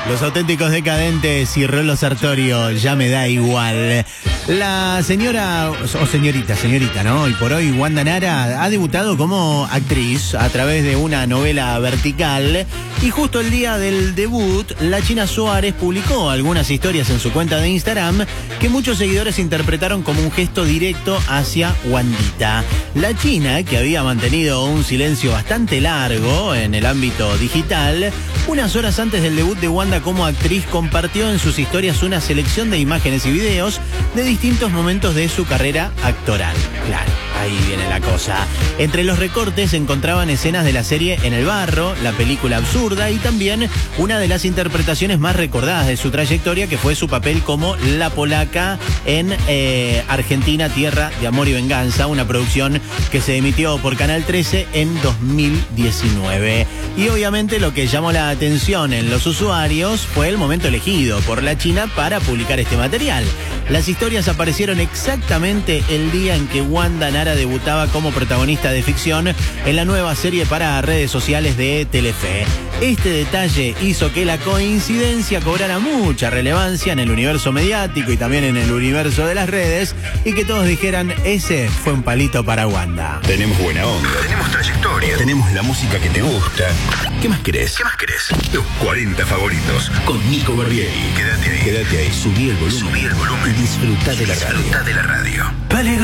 Los Auténticos Decadentes y Rolo Sartorio, ya me da igual. La señora, o señorita, ¿no? Hoy por hoy, Wanda Nara ha debutado como actriz a través de una novela vertical. Y justo el día del debut, la China Suárez publicó algunas historias en su cuenta de Instagram que muchos seguidores interpretaron como un gesto directo hacia Wandita. La China, que había mantenido un silencio bastante largo en el ámbito digital, unas horas antes del debut de Wanda como actriz, compartió en sus historias una selección de imágenes y videos de distintos momentos de su carrera actoral. Claro, ahí viene la cosa. Entre los recortes se encontraban escenas de la serie En el Barro, la película absurda y también una de las interpretaciones más recordadas de su trayectoria, que fue su papel como la polaca en Argentina, Tierra de Amor y Venganza, una producción que se emitió por Canal 13 en 2019. Y obviamente lo que llamó la atención en los usuarios fue el momento elegido por la China para publicar este material. Las historias aparecieron exactamente el día en que Wanda Nara debutaba como protagonista de ficción en la nueva serie para redes sociales de Telefe. Este detalle hizo que la coincidencia cobrara mucha relevancia en el universo mediático y también en el universo de las redes, y que todos dijeran, ese fue un palito para Wanda. Tenemos buena onda, tenemos trayectoria, tenemos la música que te gusta. ¿Qué más querés? Los 40 favoritos con Nico Barbieri. Quédate ahí, subí el volumen y disfruta de la radio.